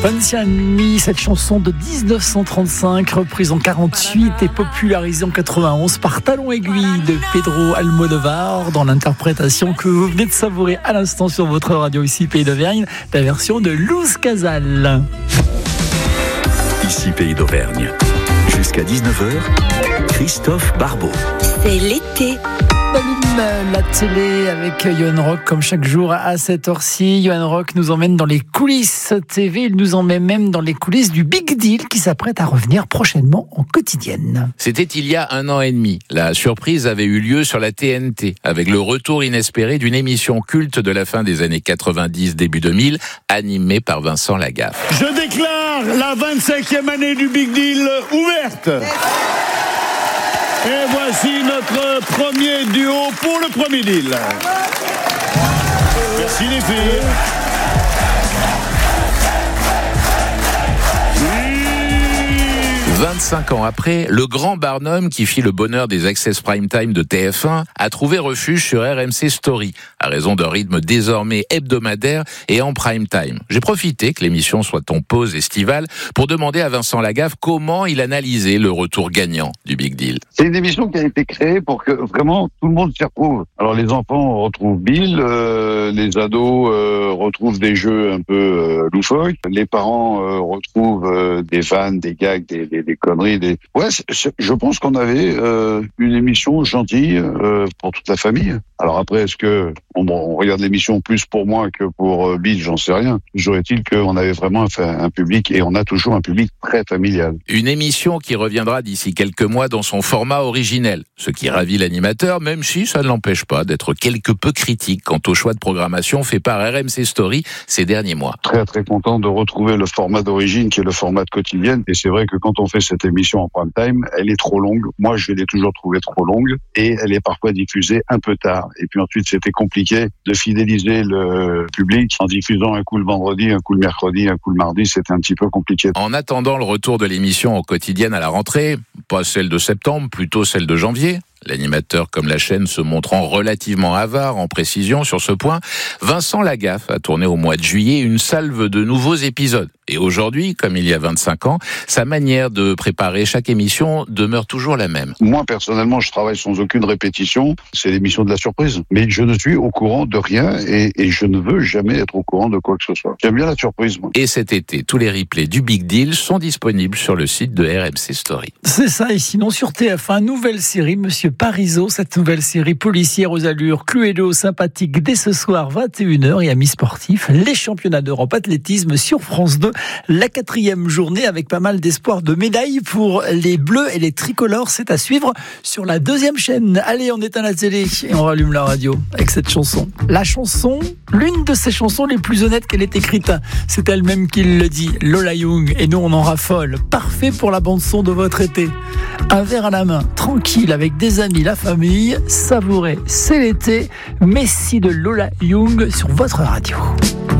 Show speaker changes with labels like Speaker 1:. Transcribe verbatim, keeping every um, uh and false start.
Speaker 1: Ponciani, cette chanson de dix-neuf cent trente-cinq, reprise en quarante-huit et popularisée en quatre-vingt-onze par Talon Aiguille de Pedro Almodovar, dans l'interprétation que vous venez de savourer à l'instant sur votre radio ici Pays d'Auvergne, la version de Luz Casal.
Speaker 2: Ici Pays d'Auvergne, jusqu'à dix-neuf heures, Christophe Barbeau.
Speaker 3: C'est l'été.
Speaker 1: La télé avec Yoann Rock comme chaque jour à cette heure-ci. Yoann Rock nous emmène dans les coulisses T V, il nous emmène même dans les coulisses du Big Deal qui s'apprête à revenir prochainement en quotidienne.
Speaker 4: C'était il y a un an et demi. La surprise avait eu lieu sur la T N T avec le retour inespéré d'une émission culte de la fin des années quatre-vingt-dix, début deux mille, animée par Vincent Lagaffe.
Speaker 5: Je déclare la vingt-cinquième année du Big Deal ouverte. Et voici notre premier duo pour le premier deal. Merci les filles.
Speaker 4: vingt-cinq ans après, le grand Barnum qui fit le bonheur des Access Prime Time de T F un a trouvé refuge sur R M C Story, à raison d'un rythme désormais hebdomadaire et en prime time. J'ai profité que l'émission soit en pause estivale pour demander à Vincent Lagaffe comment il analysait le retour gagnant du Big Deal.
Speaker 6: C'est une émission qui a été créée pour que vraiment tout le monde s'y retrouve. Alors les enfants retrouvent Bill, euh, les ados euh, retrouvent des jeux un peu euh, loufoques, les parents euh, retrouvent euh, des vannes, des gags, des, des des conneries, des... Ouais, c'est, c'est, je pense qu'on avait euh, une émission gentille euh, pour toute la famille. Alors après, est-ce que on, bon, on regarde l'émission plus pour moi que pour euh, Bill, j'en sais rien. Toujours est-il qu'on avait vraiment un, un public, et on a toujours un public très familial.
Speaker 4: Une émission qui reviendra d'ici quelques mois dans son format originel, ce qui ravit l'animateur, même si ça ne l'empêche pas d'être quelque peu critique quant au choix de programmation fait par R M C Story ces derniers mois.
Speaker 6: Très très content de retrouver le format d'origine qui est le format de quotidienne, et c'est vrai que quand on fait cette émission en prime time, elle est trop longue. Moi, je l'ai toujours trouvée trop longue, et elle est parfois diffusée un peu tard. Et puis ensuite, c'était compliqué de fidéliser le public en diffusant un coup le vendredi, un coup le mercredi, un coup le mardi. C'était un petit peu compliqué.
Speaker 4: En attendant le retour de l'émission en quotidienne à la rentrée, pas celle de septembre, plutôt celle de janvier, l'animateur comme la chaîne se montrant relativement avare en précision sur ce point, Vincent Lagaffe a tourné au mois de juillet une salve de nouveaux épisodes. Et aujourd'hui, comme il y a vingt-cinq ans, sa manière de préparer chaque émission demeure toujours la même.
Speaker 6: Moi, personnellement, je travaille sans aucune répétition. C'est l'émission de la surprise. Mais je ne suis au courant de rien et, et je ne veux jamais être au courant de quoi que ce soit. J'aime bien la surprise, moi.
Speaker 4: Et cet été, tous les replays du Big Deal sont disponibles sur le site de R M C Story.
Speaker 1: C'est ça, et sinon sur T F un, nouvelle série, Monsieur Parizeau, cette nouvelle série policière aux allures cluedo, sympathique, dès ce soir vingt et une heures, et amis sportifs, les championnats d'Europe athlétisme sur France deux, la quatrième journée avec pas mal d'espoir de médailles pour les bleus et les tricolores, c'est à suivre sur la deuxième chaîne. Allez, on éteint la télé et on rallume la radio avec cette chanson. La chanson, l'une de ces chansons les plus honnêtes qu'elle ait écrite, c'est elle-même qui le dit, Lola Young, et nous on en raffole. Parfait pour la bande-son de votre été. Un verre à la main, tranquille, avec des amis, la famille, savourez, c'est l'été. Messi de Lola Young sur votre radio.